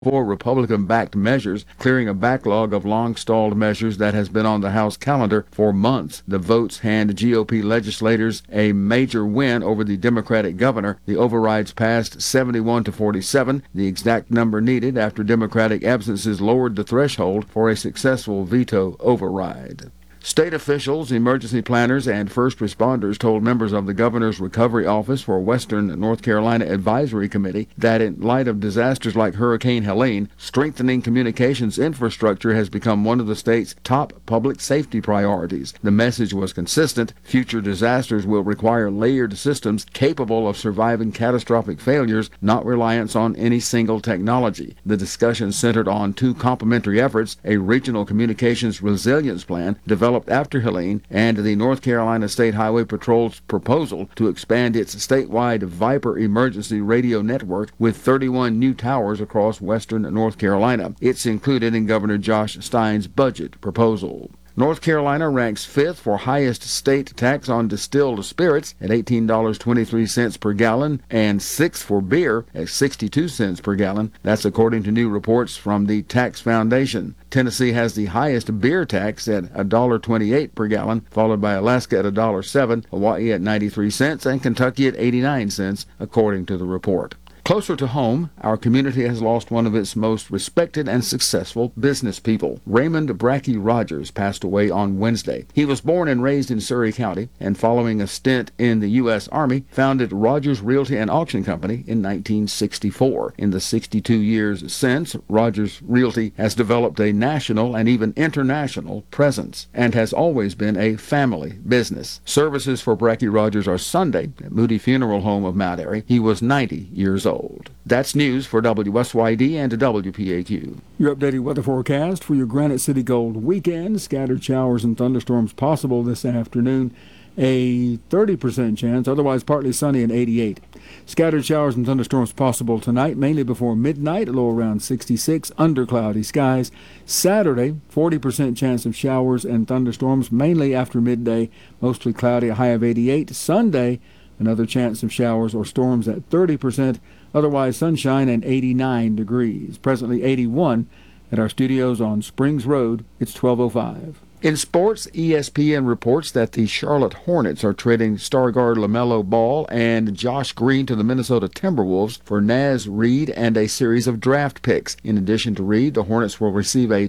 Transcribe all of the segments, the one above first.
4 Republican-backed measures, clearing a backlog of long-stalled measures that has been on the House calendar for months. The votes hand GOP legislators a major win over the Democratic governor. The overrides passed 71 to 47, the exact number needed after Democratic absences lowered the threshold for a successful veto override. State officials, emergency planners, and first responders told members of the Governor's Recovery Office for Western North Carolina Advisory Committee that in light of disasters like Hurricane Helene, strengthening communications infrastructure has become one of the state's top public safety priorities. The message was consistent. Future disasters will require layered systems capable of surviving catastrophic failures, not reliance on any single technology. The discussion centered on two complementary efforts: a regional communications resilience plan developed after Helene, and the North Carolina State Highway Patrol's proposal to expand its statewide Viper emergency radio network with 31 new towers across western North Carolina. It's included in Governor Josh Stein's budget proposal. North Carolina ranks 5th for highest state tax on distilled spirits at $18.23 per gallon and 6th for beer at 62 cents per gallon. That's according to new reports from the Tax Foundation. Tennessee has the highest beer tax at $1.28 per gallon, followed by Alaska at $1.07, Hawaii at 93 cents, and Kentucky at 89 cents, according to the report. Closer to home, our community has lost one of its most respected and successful business people. Raymond Brackey Rogers passed away on Wednesday. He was born and raised in Surry County, and following a stint in the U.S. Army, founded Rogers Realty and Auction Company in 1964. In the 62 years since, Rogers Realty has developed a national and even international presence and has always been a family business. Services for Brackey Rogers are Sunday at Moody Funeral Home of Mount Airy. He was 90 years old. That's news for WSYD and WPAQ. Your updated weather forecast for your Granite City Gold weekend. Scattered showers and thunderstorms possible this afternoon. A 30% chance, otherwise partly sunny and 88. Scattered showers and thunderstorms possible tonight, mainly before midnight, a low around 66, under cloudy skies. Saturday, 40% chance of showers and thunderstorms, mainly after midday, mostly cloudy, a high of 88. Sunday, another chance of showers or storms at 30%, otherwise sunshine and 89 degrees. Presently 81 at our studios on Springs Road. It's 12:05. In sports, ESPN reports that the Charlotte Hornets are trading star guard LaMelo Ball and Josh Green to the Minnesota Timberwolves for Naz Reid and a series of draft picks. In addition to Reid, the Hornets will receive a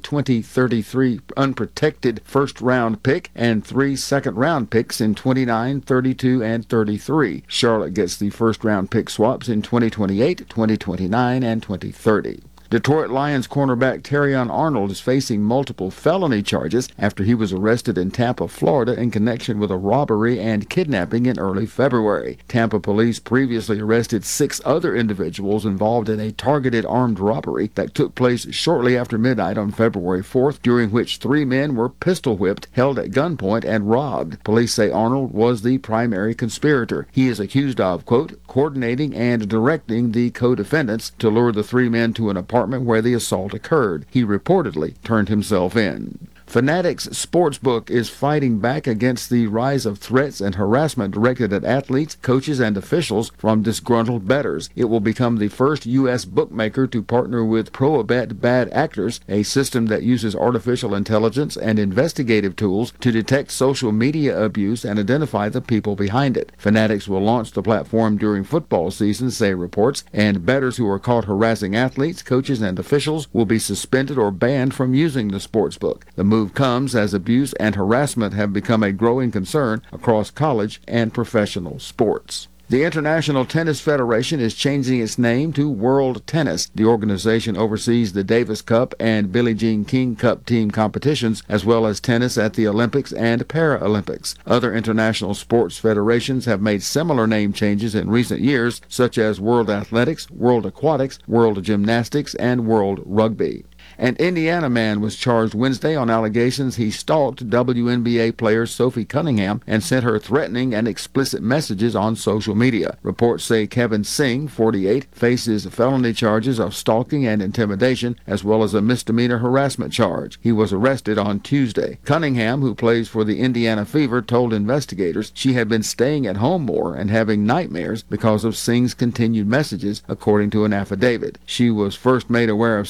2033 unprotected first-round pick and 3 second-round picks in 29, 32, and 33. Charlotte gets the first-round pick swaps in 2028, 2029, and 2030. Detroit Lions cornerback Terrion Arnold is facing multiple felony charges after he was arrested in Tampa, Florida in connection with a robbery and kidnapping in early February. Tampa police previously arrested 6 other individuals involved in a targeted armed robbery that took place shortly after midnight on February 4th, during which 3 men were pistol whipped, held at gunpoint, and robbed. Police say Arnold was the primary conspirator. He is accused of, quote, coordinating and directing the co-defendants to lure the 3 men to an apartment where the assault occurred. He reportedly turned himself in. Fanatics Sportsbook is fighting back against the rise of threats and harassment directed at athletes, coaches, and officials from disgruntled bettors. It will become the first U.S. bookmaker to partner with Proabet Bad Actors, a system that uses artificial intelligence and investigative tools to detect social media abuse and identify the people behind it. Fanatics will launch the platform during football season, say reports, and bettors who are caught harassing athletes, coaches, and officials will be suspended or banned from using the sportsbook. The move comes as abuse and harassment have become a growing concern across college and professional sports. The International Tennis Federation is changing its name to World Tennis. The organization oversees the Davis Cup and Billie Jean King Cup team competitions, as well as tennis at the Olympics and Paralympics. Other international sports federations have made similar name changes in recent years, such as World Athletics, World Aquatics, World Gymnastics, and World Rugby. An Indiana man was charged Wednesday on allegations he stalked WNBA player Sophie Cunningham and sent her threatening and explicit messages on social media. Reports say Kevin Singh, 48, faces felony charges of stalking and intimidation, as well as a misdemeanor harassment charge. He was arrested on Tuesday. Cunningham, who plays for the Indiana Fever, told investigators she had been staying at home more and having nightmares because of Singh's continued messages, according to an affidavit. She was first made aware of